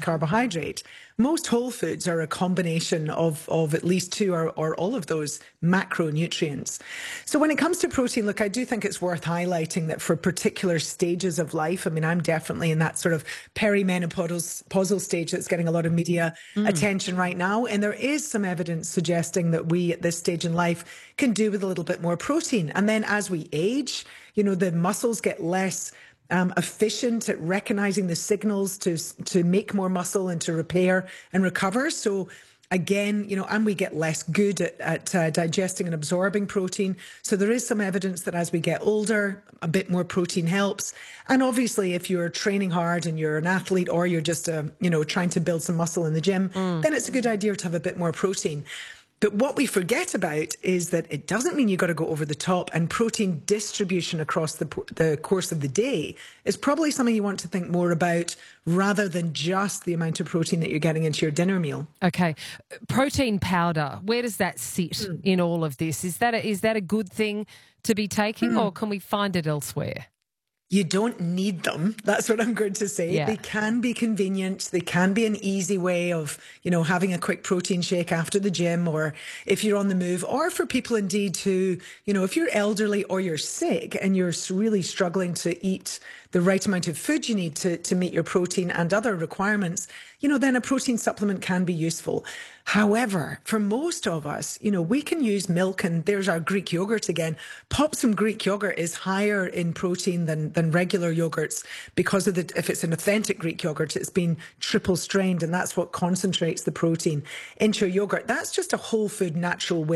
carbohydrate. Most whole foods are a combination of at least two or all of those macronutrients. So when it comes to protein, look, I do think it's worth highlighting that for particular stages of life, I mean, I'm definitely in that sort of perimenopausal stage that's getting a lot of media attention right now. And there is some evidence suggesting that we at this stage in life can do with a little bit more protein. And then as we age, the muscles get less efficient at recognizing the signals to make more muscle and to repair and recover. So again, and we get less good at digesting and absorbing protein. So there is some evidence that as we get older, a bit more protein helps. And obviously, if you're training hard and you're an athlete or you're just, trying to build some muscle in the gym, then it's a good idea to have a bit more protein. But what we forget about is that it doesn't mean you've got to go over the top, and protein distribution across the course of the day is probably something you want to think more about rather than just the amount of protein that you're getting into your dinner meal. Okay. Protein powder, where does that sit in all of this? Is that a good thing to be taking or can we find it elsewhere? You don't need them. That's what I'm going to say. Yeah. They can be convenient. They can be an easy way of, having a quick protein shake after the gym, or if you're on the move, or for people indeed who, if you're elderly or you're sick and you're really struggling to eat the right amount of food you need to meet your protein and other requirements, then a protein supplement can be useful. However, for most of us, we can use milk, and there's our Greek yogurt again. Pop some Greek yogurt is higher in protein than regular yogurts because if it's an authentic Greek yogurt, it's been triple strained, and that's what concentrates the protein into your yogurt. That's just a whole food natural way